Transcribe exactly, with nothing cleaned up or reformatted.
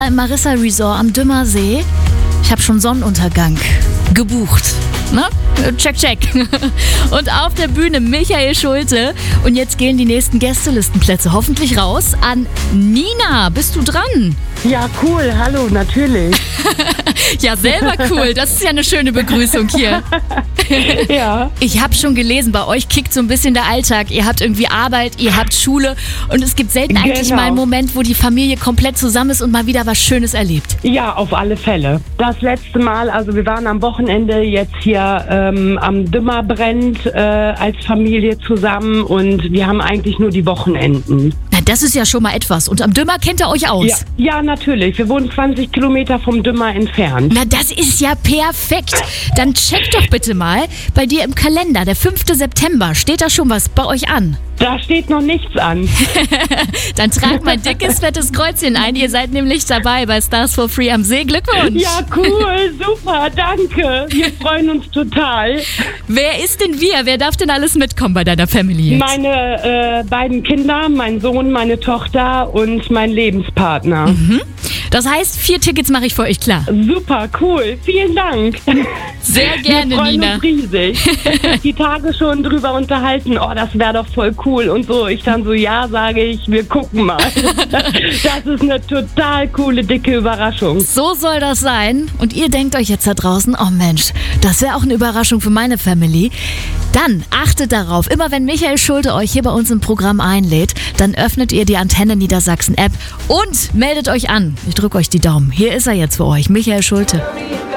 Im Marissa Resort am Dümmersee. Ich habe schon Sonnenuntergang gebucht. Ne? Check, check. Und auf der Bühne Michael Schulte. Und jetzt gehen die nächsten Gästelistenplätze hoffentlich raus an Nina. Bist du dran? Ja, cool. Hallo, natürlich. Ja, selber cool. Das ist ja eine schöne Begrüßung hier. Ja. Ich habe schon gelesen, bei euch kickt so ein bisschen der Alltag. Ihr habt irgendwie Arbeit, ihr habt Schule und es gibt selten eigentlich Genau. mal einen Moment, wo die Familie komplett zusammen ist und mal wieder was Schönes erlebt. Ja, auf alle Fälle. Das letzte Mal, also wir waren am Wochenende jetzt hier ähm, am Dümmer brennt äh, als Familie zusammen und wir haben eigentlich nur die Wochenenden. Na, das ist ja schon mal etwas. Und am Dümmer kennt ihr euch aus? Ja, ja, natürlich. Wir wohnen zwanzig Kilometer vom Dümmer entfernt. Na, das ist ja perfekt. Dann check doch bitte mal bei dir im Kalender, der fünfte September. Steht da schon was bei euch an? Da steht noch nichts an. Dann tragt mein dickes, fettes Kreuzchen ein. Ihr seid nämlich dabei bei Stars for Free am See. Glückwunsch. Ja, cool, super, danke. Wir freuen uns total. Wer ist denn wir? Wer darf denn alles mitkommen bei deiner Family jetzt? Meine äh, beiden Kinder, mein Sohn, meine Tochter und mein Lebenspartner. Mhm. Das heißt, vier Tickets mache ich für euch klar. Super, cool. Vielen Dank. Sehr gerne, Wir freuen Nina. uns riesig. Die Tage schon drüber unterhalten, oh, das wäre doch voll cool und so. Ich dann so, ja, sage ich, wir gucken mal. Das ist eine total coole, dicke Überraschung. So soll das sein. Und ihr denkt euch jetzt da draußen, oh Mensch, das wäre auch eine Überraschung für meine Family. Dann achtet darauf, immer wenn Michael Schulte euch hier bei uns im Programm einlädt, dann öffnet ihr die Antenne Niedersachsen App und meldet euch an. Ich drücke euch die Daumen. Hier ist er jetzt für euch, Michael Schulte.